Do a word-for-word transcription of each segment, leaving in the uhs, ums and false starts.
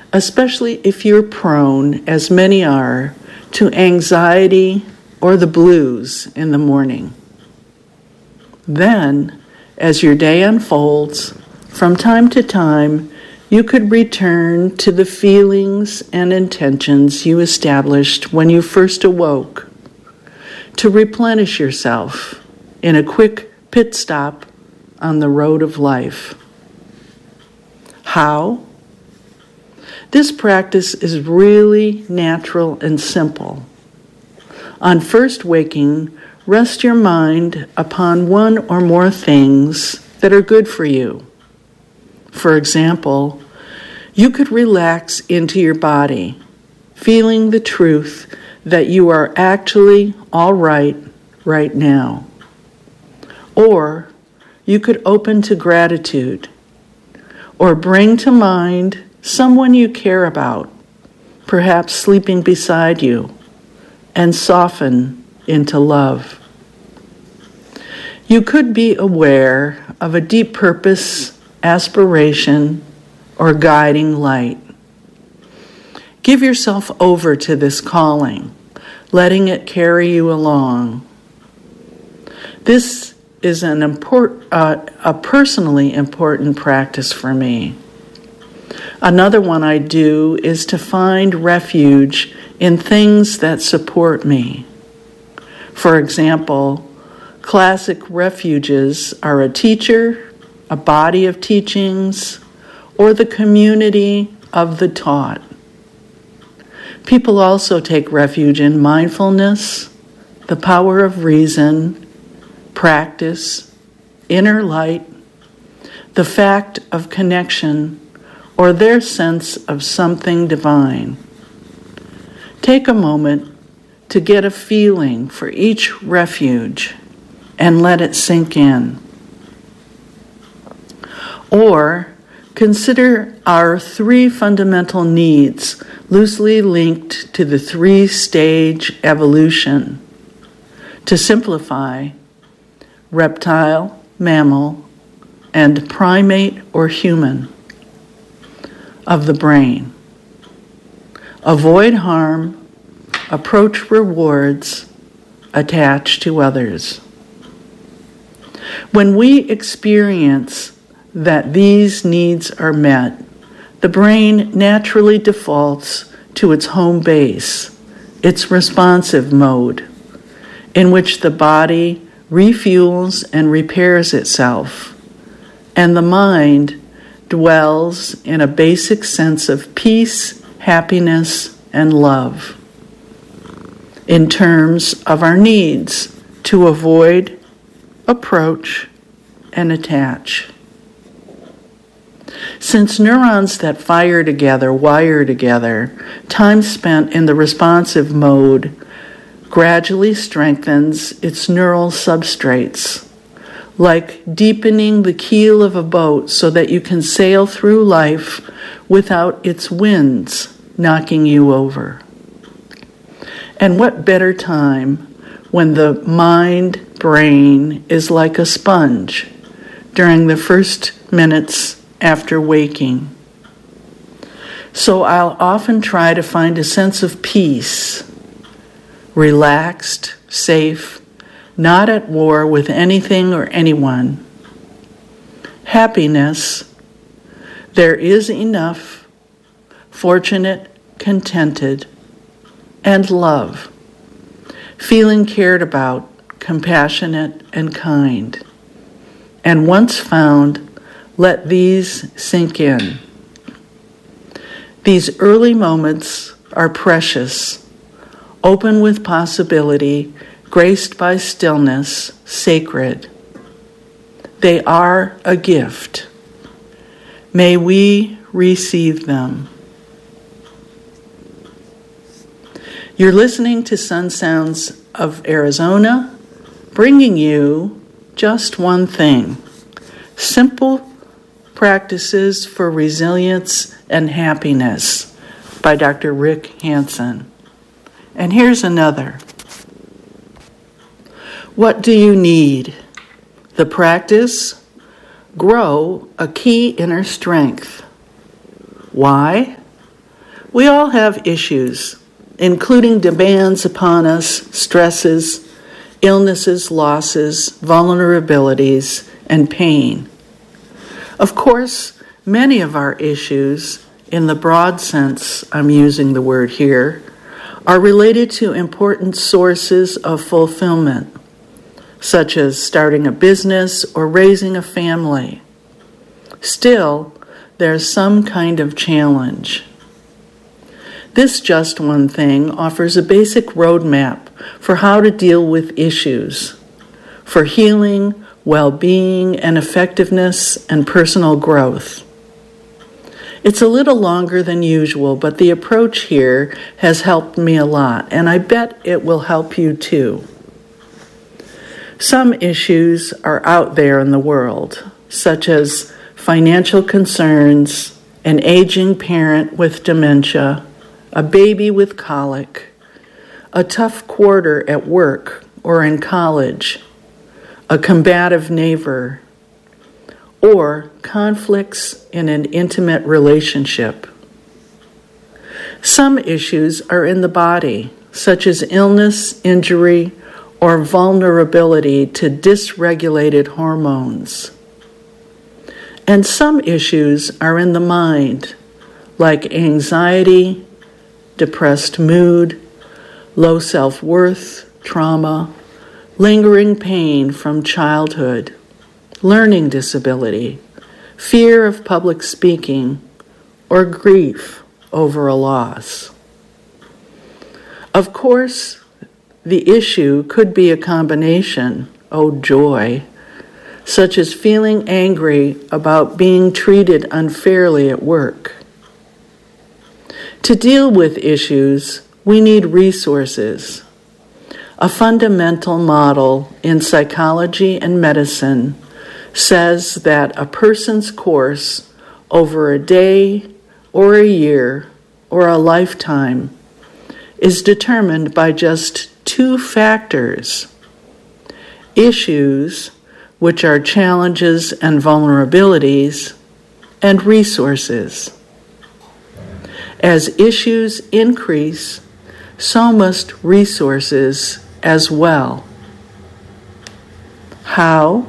especially if you're prone, as many are, to anxiety or the blues in the morning. Then, as your day unfolds, from time to time, you could return to the feelings and intentions you established when you first awoke, to replenish yourself in a quick pit stop on the road of life. How? This practice is really natural and simple. On first waking, rest your mind upon one or more things that are good for you. For example, you could relax into your body, feeling the truth that you are actually all right right now. Or you could open to gratitude, or bring to mind someone you care about, perhaps sleeping beside you, and soften into love. You could be aware of a deep purpose, aspiration, or guiding light. Give yourself over to this calling, letting it carry you along. This is an import, uh, a personally important practice for me. Another one I do is to find refuge in things that support me. For example, classic refuges are a teacher, a body of teachings, or the community of the taught. People also take refuge in mindfulness, the power of reason, practice, inner light, the fact of connection, or their sense of something divine. Take a moment to get a feeling for each refuge and let it sink in. Or consider our three fundamental needs loosely linked to the three-stage evolution. To simplify, reptile, mammal, and primate or human of the brain. Avoid harm, approach rewards, attach to others. When we experience that these needs are met, the brain naturally defaults to its home base, its responsive mode, in which the body refuels and repairs itself, and the mind dwells in a basic sense of peace, happiness, and love. In terms of our needs to avoid, approach, and attach. Since neurons that fire together wire together, time spent in the responsive mode gradually strengthens its neural substrates, like deepening the keel of a boat so that you can sail through life without its winds knocking you over. And what better time when the mind-brain is like a sponge during the first minutes after waking. So I'll often try to find a sense of peace, relaxed, safe, not at war with anything or anyone. Happiness, there is enough, fortunate, contented, and love, feeling cared about, compassionate, and kind. And once found, let these sink in. These early moments are precious, open with possibility, graced by stillness, sacred. They are a gift. May we receive them. You're listening to Sun Sounds of Arizona, bringing you just one thing. Simple Practices for Resilience and Happiness by Doctor Rick Hanson. And here's another. What do you need? The practice? Grow a key inner strength. Why? We all have issues, including demands upon us, stresses, illnesses, losses, vulnerabilities, and pain. Of course, many of our issues, in the broad sense I'm using the word here, are related to important sources of fulfillment, such as starting a business or raising a family. Still, there's some kind of challenge. This Just One Thing offers a basic roadmap for how to deal with issues, for healing, well-being, and effectiveness and personal growth. It's a little longer than usual, but the approach here has helped me a lot, and I bet it will help you too. Some issues are out there in the world, such as financial concerns, an aging parent with dementia, a baby with colic, a tough quarter at work or in college, a combative neighbor, or conflicts in an intimate relationship. Some issues are in the body, such as illness, injury, or vulnerability to dysregulated hormones. And some issues are in the mind, like anxiety, depressed mood, low self-worth, trauma, lingering pain from childhood, learning disability, fear of public speaking, or grief over a loss. Of course, the issue could be a combination, oh joy, such as feeling angry about being treated unfairly at work. To deal with issues, we need resources. A fundamental model in psychology and medicine says that a person's course over a day or a year or a lifetime is determined by just two factors: issues, which are challenges and vulnerabilities, and resources. As issues increase, so must resources as well. How?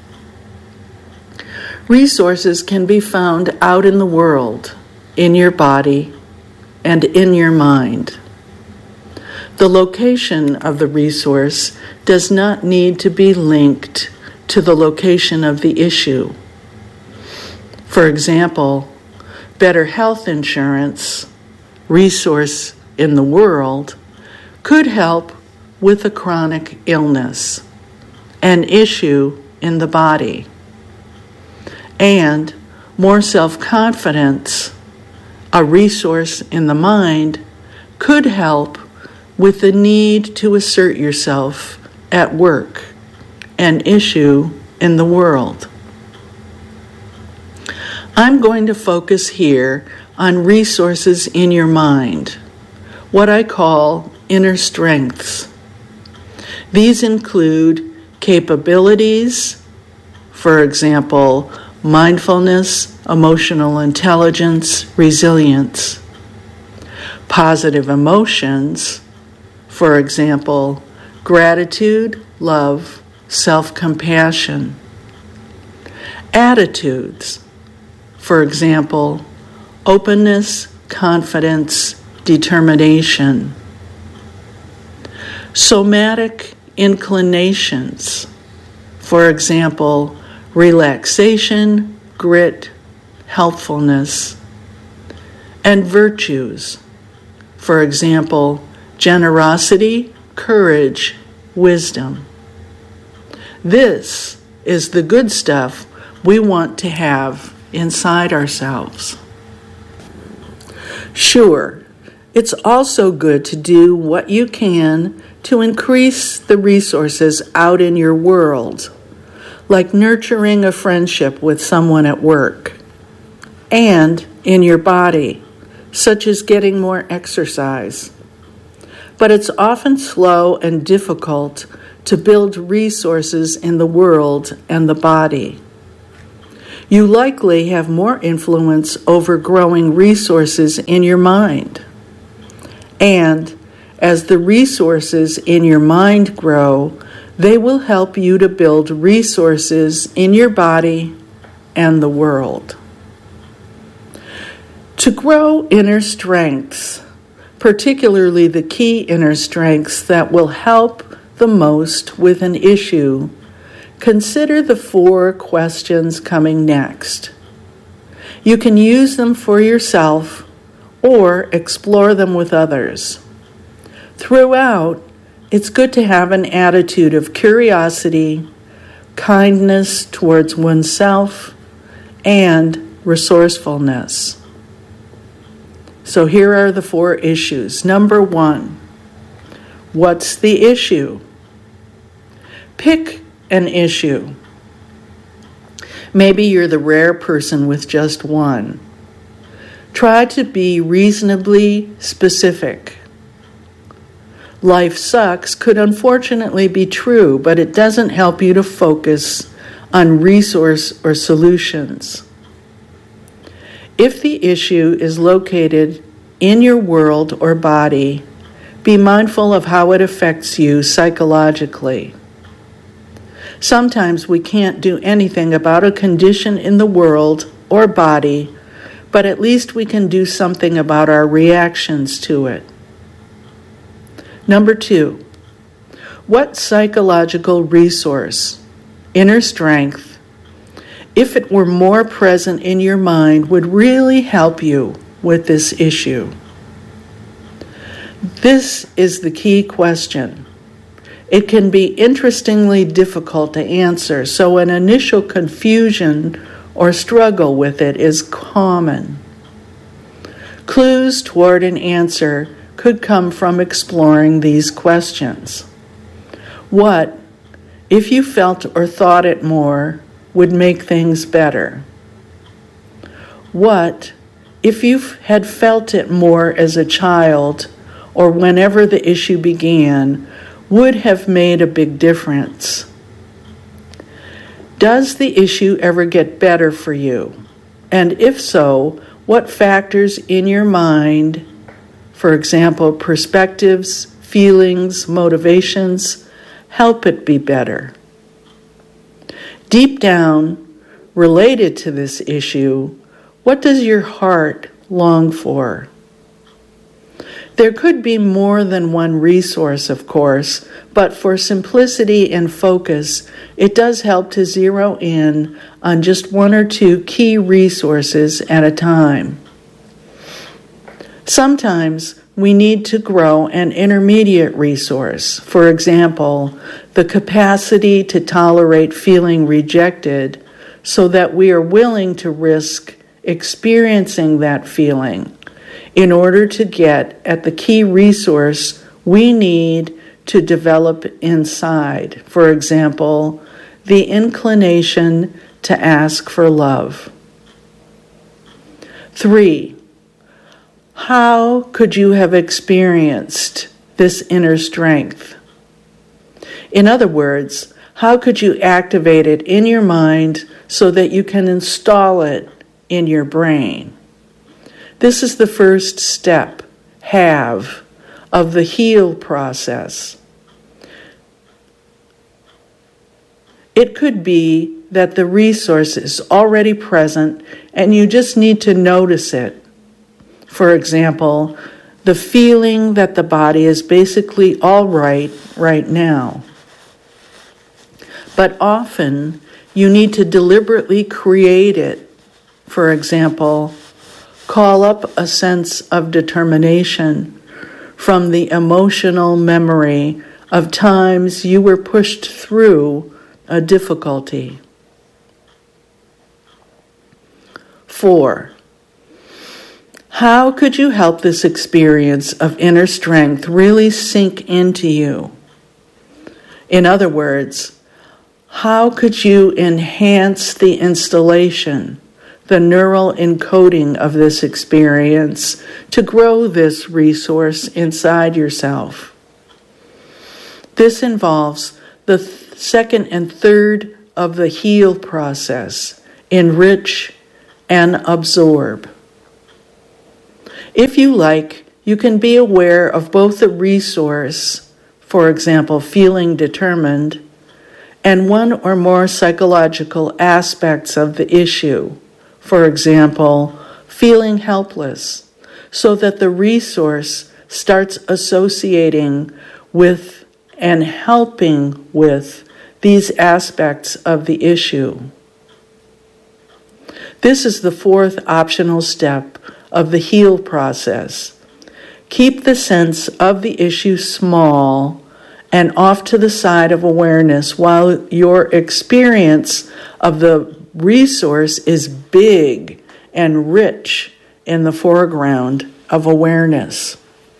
Resources can be found out in the world, in your body, and in your mind. The location of the resource does not need to be linked to the location of the issue. For example, better health insurance, resource in the world, could help with a chronic illness, an issue in the body. And more self-confidence, a resource in the mind, could help with the need to assert yourself at work, an issue in the world. I'm going to focus here on resources in your mind, what I call inner strengths. These include capabilities, for example, mindfulness, emotional intelligence, resilience. Positive emotions, for example, gratitude, love, self-compassion. Attitudes, for example, openness, confidence, determination. Somatic inclinations, for example, relaxation, grit, helpfulness. And virtues, for example, generosity, courage, wisdom. This is the good stuff we want to have inside ourselves. Sure, it's also good to do what you can to increase the resources out in your world, like nurturing a friendship with someone at work, and in your body, such as getting more exercise. But it's often slow and difficult to build resources in the world and the body. You likely have more influence over growing resources in your mind. And as the resources in your mind grow, they will help you to build resources in your body and the world. To grow inner strengths, particularly the key inner strengths that will help the most with an issue, consider the four questions coming next. You can use them for yourself or explore them with others. Throughout, it's good to have an attitude of curiosity, kindness towards oneself, and resourcefulness. So here are the four issues. Number one, what's the issue? Pick an issue. Maybe you're the rare person with just one. Try to be reasonably specific. Life sucks could unfortunately be true, but it doesn't help you to focus on resource or solutions. If the issue is located in your world or body, be mindful of how it affects you psychologically. Sometimes we can't do anything about a condition in the world or body, but at least we can do something about our reactions to it. Number two, what psychological resource, inner strength, if it were more present in your mind, would really help you with this issue? This is the key question. It can be interestingly difficult to answer, so an initial confusion or struggle with it is common. Clues toward an answer could come from exploring these questions. What, if you felt or thought it more, would make things better? What, if you had felt it more as a child or whenever the issue began, would have made a big difference? Does the issue ever get better for you? And if so, what factors in your mind, for example, perspectives, feelings, motivations, help it be better? Deep down, related to this issue, what does your heart long for? There could be more than one resource, of course, but for simplicity and focus, it does help to zero in on just one or two key resources at a time. Sometimes we need to grow an intermediate resource, for example, the capacity to tolerate feeling rejected so that we are willing to risk experiencing that feeling in order to get at the key resource we need to develop inside. For example, the inclination to ask for love. Three, how could you have experienced this inner strength? In other words, how could you activate it in your mind so that you can install it in your brain? This is the first step, have, of the heal process. It could be that the resource is already present and you just need to notice it. For example, the feeling that the body is basically all right right now. But often you need to deliberately create it. For example, call up a sense of determination from the emotional memory of times you were pushed through a difficulty. Four, how could you help this experience of inner strength really sink into you? In other words, how could you enhance the installation, the neural encoding of this experience to grow this resource inside yourself? This involves the th- second and third of the heal process, enrich, and absorb. If you like, you can be aware of both the resource, for example, feeling determined, and one or more psychological aspects of the issue, for example, feeling helpless, so that the resource starts associating with and helping with these aspects of the issue. This is the fourth optional step of the heal process. Keep the sense of the issue small and off to the side of awareness while your experience of the resource is big and rich in the foreground of awareness.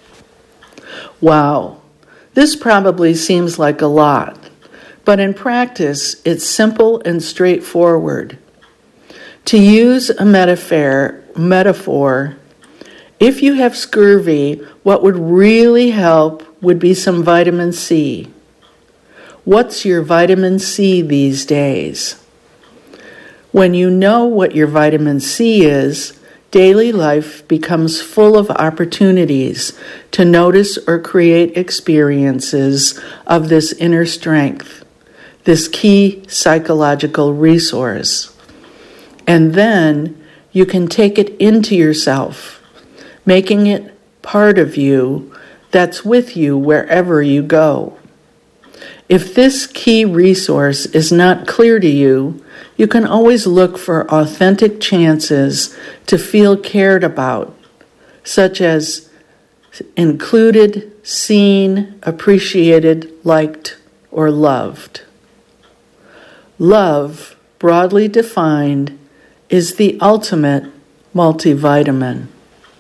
Wow, this probably seems like a lot, but in practice, it's simple and straightforward. To use a metaphor, metaphor, if you have scurvy, what would really help would be some vitamin C. What's your vitamin C these days? When you know what your vitamin C is, daily life becomes full of opportunities to notice or create experiences of this inner strength, this key psychological resource. And then you can take it into yourself, making it part of you that's with you wherever you go. If this key resource is not clear to you, you can always look for authentic chances to feel cared about, such as included, seen, appreciated, liked, or loved. Love, broadly defined, is the ultimate multivitamin.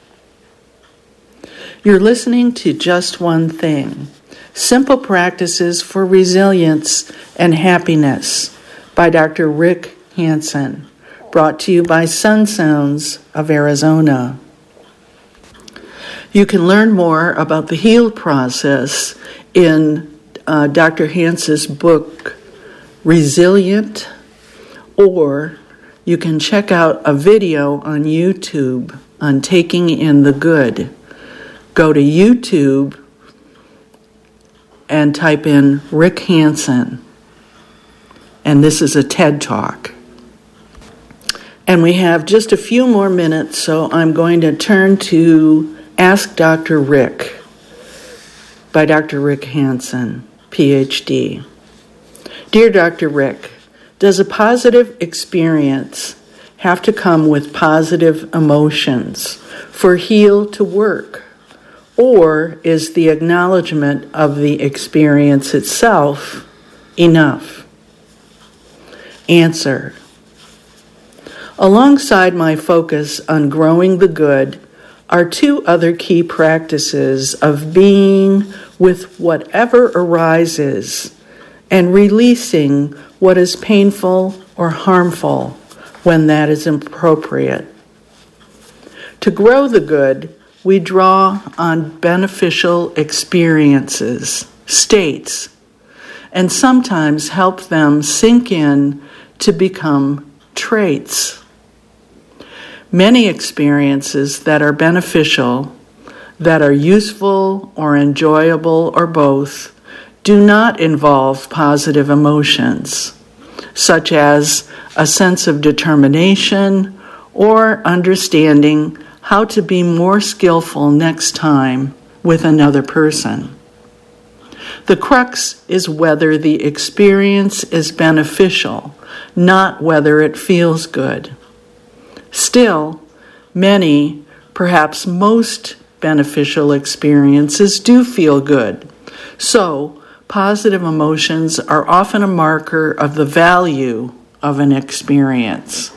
You're listening to Just One Thing, Simple Practices for Resilience and Happiness by Doctor Rick Hanson, brought to you by Sun Sounds of Arizona. You can learn more about the heal process in uh, Doctor Hanson's book, Resilient, or you can check out a video on YouTube on taking in the good. Go to YouTube and type in Rick Hanson. And this is a TED Talk. And we have just a few more minutes, so I'm going to turn to Ask Doctor Rick by Doctor Rick Hanson, P H D. Dear Doctor Rick, does a positive experience have to come with positive emotions for heal to work? Or is the acknowledgement of the experience itself enough? Answer. Alongside my focus on growing the good are two other key practices of being with whatever arises and releasing what is painful or harmful when that is appropriate. To grow the good, we draw on beneficial experiences, states, and sometimes help them sink in to become traits. Many experiences that are beneficial, that are useful or enjoyable or both, do not involve positive emotions, such as a sense of determination or understanding how to be more skillful next time with another person. The crux is whether the experience is beneficial, not whether it feels good. Still, many, perhaps most beneficial experiences do feel good. So, positive emotions are often a marker of the value of an experience.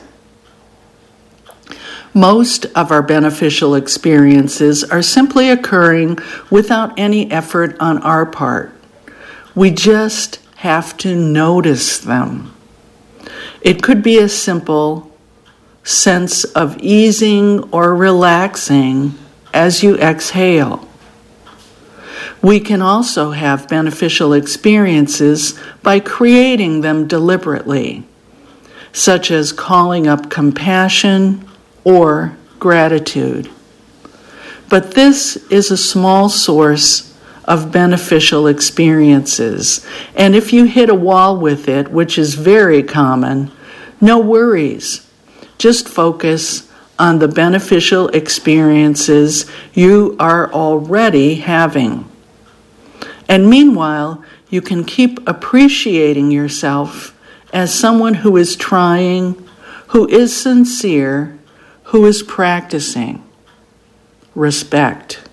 Most of our beneficial experiences are simply occurring without any effort on our part. We just have to notice them. It could be a simple sense of easing or relaxing as you exhale. We can also have beneficial experiences by creating them deliberately. such as calling up compassion or gratitude. But this is a small source of beneficial experiences, and if you hit a wall with it, which is very common, no worries. Just focus on the beneficial experiences you are already having. And meanwhile, you can keep appreciating yourself as someone who is trying, who is sincere, who is practicing. Respect.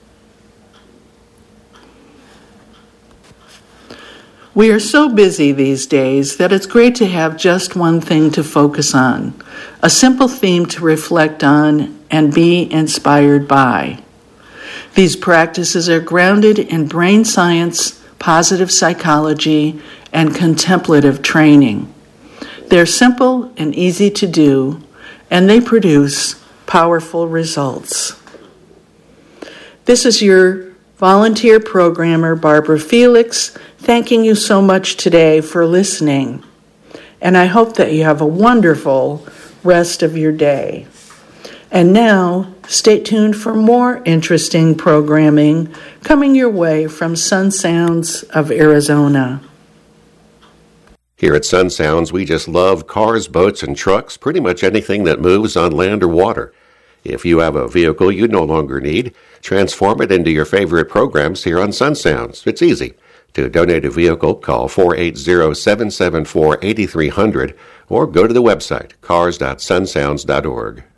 We are so busy these days that it's great to have just one thing to focus on, a simple theme to reflect on and be inspired by. These practices are grounded in brain science, positive psychology, and contemplative training. They're simple and easy to do, and they produce powerful results. This is your volunteer programmer, Barbara Felix, thanking you so much today for listening. And I hope that you have a wonderful rest of your day. And now, stay tuned for more interesting programming coming your way from Sun Sounds of Arizona. Here at Sun Sounds, we just love cars, boats, and trucks, pretty much anything that moves on land or water. If you have a vehicle you no longer need, transform it into your favorite programs here on Sun Sounds. It's easy. To donate a vehicle, call four eight zero, seven seven four, eight three zero zero or go to the website cars dot sun sounds dot org.